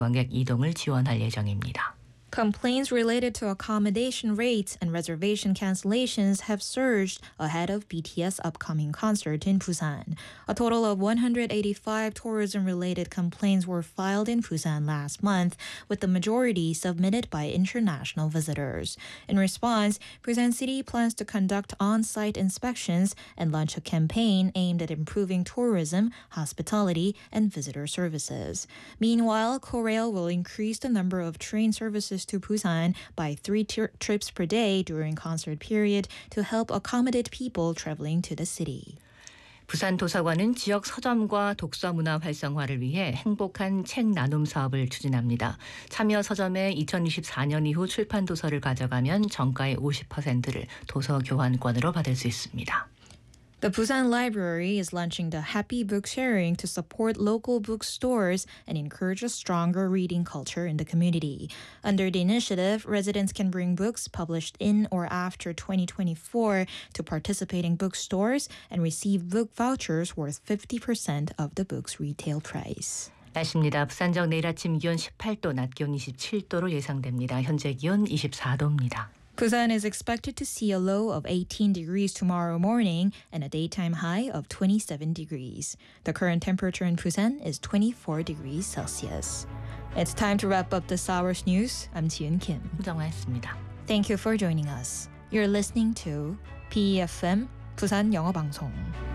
관광객 이동을 지원할 예정입니다. Complaints related to accommodation rates and reservation cancellations have surged ahead of BTS' upcoming concert in Busan. A total of 185 tourism-related complaints were filed in Busan last month, with the majority submitted by international visitors. In response, Busan City plans to conduct on-site inspections and launch a campaign aimed at improving tourism, hospitality, and visitor services. Meanwhile, Korail will increase the number of train services to Busan by 3 trips per day during concert period to help accommodate people traveling to the city. 부산 도서관은 지역 서점과 독서 문화 활성화를 위해 행복한 책 나눔 사업을 추진합니다. 참여 서점에 2024년 이후 출판 도서를 가져가면 정가의 50%를 도서 교환권으로 받을 수 있습니다. The Busan Library is launching the Happy Book Sharing to support local bookstores and encourage a stronger reading culture in the community. Under the initiative, residents can bring books published in or after 2024 to participating bookstores and receive book vouchers worth 50% of the book's retail price. 날씨입니다. 부산 적 내일 아침 기온 18도, 낮 기온 27도로 예상됩니다. 현재 기온 24도입니다. Busan is expected to see a low of 18 degrees tomorrow morning and a daytime high of 27 degrees. The current temperature in Busan is 24 degrees Celsius. It's time to wrap up this hour's news. I'm Jiun Kim. 정화였습니다. Thank you for joining us. You're listening to PEFM 부산 영어 방송.